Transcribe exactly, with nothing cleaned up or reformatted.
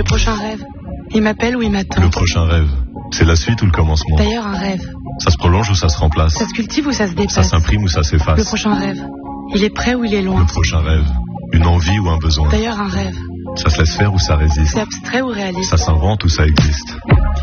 prochain rêve, il m'appelle ou il m'attend. Le prochain rêve, c'est la suite ou le commencement? D'ailleurs, un rêve, Ça se prolonge ou ça se remplace? ça se cultive ou ça se Ça dépasse? s'imprime ou ça s'efface? Le prochain rêve, il est près ou il est loin? Le prochain rêve, une envie ou un besoin? D'ailleurs, un rêve, Ça se laisse faire ou ça résiste? c'est abstrait ou réaliste? Ça s'invente ou ça existe?